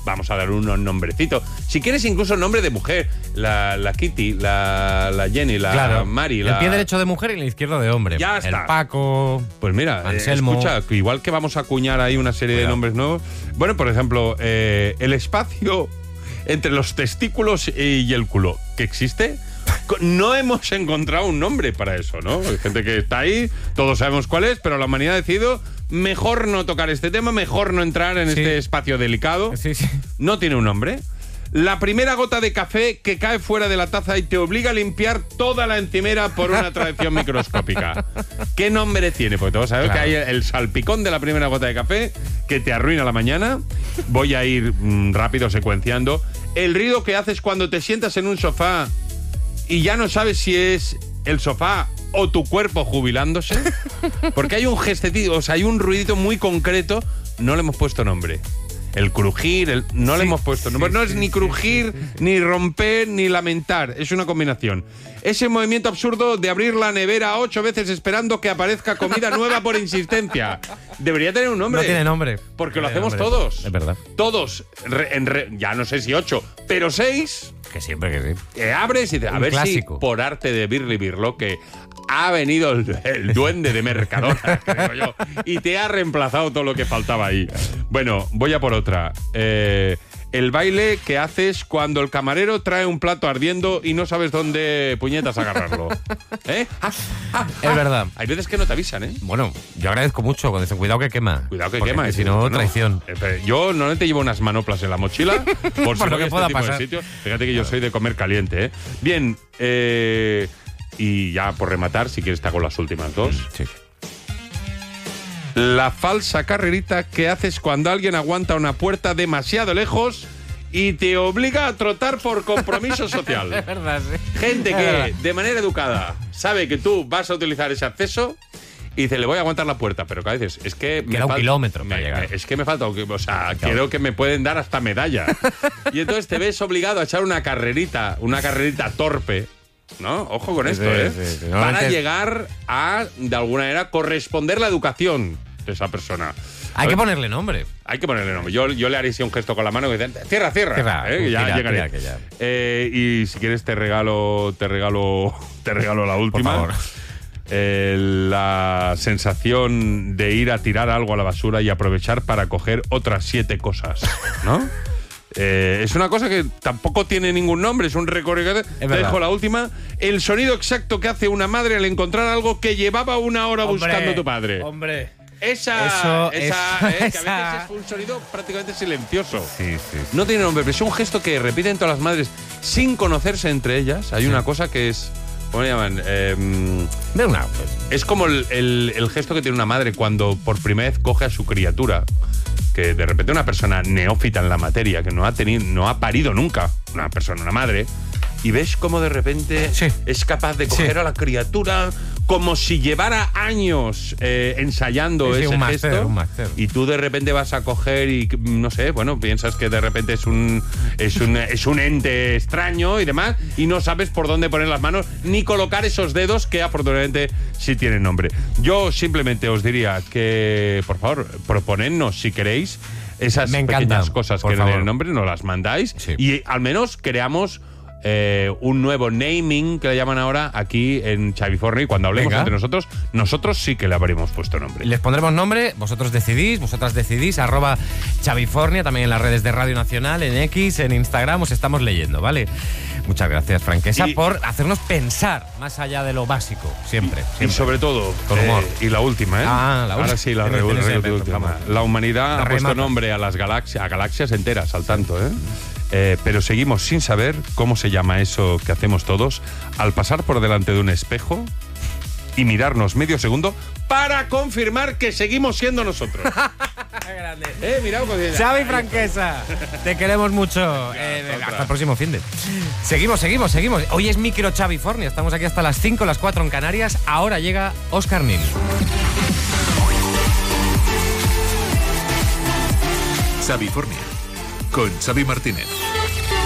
vamos a dar un nombrecito. Si quieres incluso nombre de mujer, la Kitty, la Jenny, la Mari. El pie derecho de mujer y el izquierdo de hombre. Ya está. El Paco. Pues mira, Anselmo. escucha, igual que vamos a acuñar ahí una serie de nombres nuevos. Bueno, por ejemplo, el espacio entre los testículos y el culo, ¿que existe? No hemos encontrado un nombre para eso, ¿no? Hay gente que está ahí, todos sabemos cuál es, pero la humanidad ha decidido mejor no tocar este tema, mejor no entrar en este espacio delicado. Sí. No tiene un nombre. La primera gota de café que cae fuera de la taza y te obliga a limpiar toda la encimera por una tracción microscópica. ¿Qué nombre tiene? Porque todos sabemos que hay el salpicón de la primera gota de café que te arruina la mañana. Voy a ir rápido secuenciando. El ruido que haces cuando te sientas en un sofá y ya no sabes si es el sofá o tu cuerpo jubilándose. Porque hay un gestecito, o sea, hay un ruidito muy concreto. No le hemos puesto nombre. El crujir, no le hemos puesto nombre. No es ni crujir, ni romper, ni lamentar. Es una combinación. Ese movimiento absurdo de abrir la nevera 8 veces esperando que aparezca comida nueva por insistencia. Debería tener un nombre. No tiene nombre. Porque lo hacemos todos. Es verdad. Todos. Ya no sé si 8, pero 6. Que siempre que sí. Abres y dices, a ver clásico. si por arte de Birli Birloque ha venido el duende de Mercadona, que digo yo, y te ha reemplazado todo lo que faltaba ahí. Bueno, voy a por otra. El baile que haces cuando el camarero trae un plato ardiendo y no sabes dónde puñetas agarrarlo. ¿Eh? Es verdad. Hay veces que no te avisan, ¿eh? Bueno, yo agradezco mucho cuando dicen cuidado que quema. Cuidado que porque quema. Si no, traición. Yo normalmente llevo unas manoplas en la mochila por si lo no que hay pueda este tipo pasar. de sitios. Fíjate que yo soy de comer caliente, ¿eh? Bien, y ya por rematar, si quieres te hago las últimas dos. Sí. La falsa carrerita que haces cuando alguien aguanta una puerta demasiado lejos y te obliga a trotar por compromiso social. Es verdad, sí. Gente que, de manera educada, sabe que tú vas a utilizar ese acceso y dice, le voy a aguantar la puerta, pero cada vez es que Queda un kilómetro para llegar. Es que me falta, o sea, creo que me pueden dar hasta medalla. Y entonces te ves obligado a echar una carrerita torpe, ¿no? Ojo con esto, sí. Para llegar a, de alguna manera, corresponder la educación de esa persona. Hay que ponerle nombre. Hay que ponerle nombre. Yo le haría así un gesto con la mano que dice, cierra. Que ya llegaré. Que ya. Y si quieres te regalo la última. Por favor. La sensación de ir a tirar algo a la basura y aprovechar para coger otras 7 cosas, ¿no? Es una cosa que tampoco tiene ningún nombre, es un recorrido. Te dejo la última. El sonido exacto que hace una madre al encontrar algo que llevaba una hora buscando tu padre. Hombre. Esa que a veces es un sonido prácticamente silencioso. Sí. No tiene nombre, pero es un gesto que repiten todas las madres sin conocerse entre ellas. Hay una cosa que es... ¿Cómo le llaman? Es como el gesto que tiene una madre cuando por primera vez coge a su criatura. Que de repente una persona neófita en la materia, que no ha parido nunca, una madre, y ves cómo de repente es capaz de coger a la criatura como si llevara años ensayando ese gesto. Un máster. Y tú de repente vas a coger y, no sé, bueno, piensas que de repente es un ente extraño y demás, y no sabes por dónde poner las manos ni colocar esos dedos que afortunadamente sí tienen nombre. Yo simplemente os diría que, por favor, proponednos si queréis esas pequeñas cosas que no tienen nombre, nos las mandáis y al menos creamos un nuevo naming que le llaman ahora aquí en Xaviforni. Cuando hablemos entre nosotros sí que le habremos puesto nombre. Les pondremos nombre, vosotras decidís, @Xavifornia, también en las redes de Radio Nacional, en X, en Instagram, os estamos leyendo, ¿vale? Muchas gracias, Franquesa, por hacernos pensar más allá de lo básico, siempre. Y sobre todo, con humor. Y la última, ¿eh? La última. Ahora sí, la última. La humanidad ha puesto nombre a las galaxias, a galaxias enteras, al tanto, ¿eh? Pero seguimos sin saber cómo se llama eso que hacemos todos al pasar por delante de un espejo y mirarnos medio segundo para confirmar que seguimos siendo nosotros. Grande. Mirad, Xavi Franquesa, te queremos mucho. Hasta el próximo finde. Seguimos. Hoy es Micro Xavifornia. Estamos aquí hasta las 5, las 4 en Canarias. Ahora llega Óscar Nin. Xavifornia con Xavi Martínez.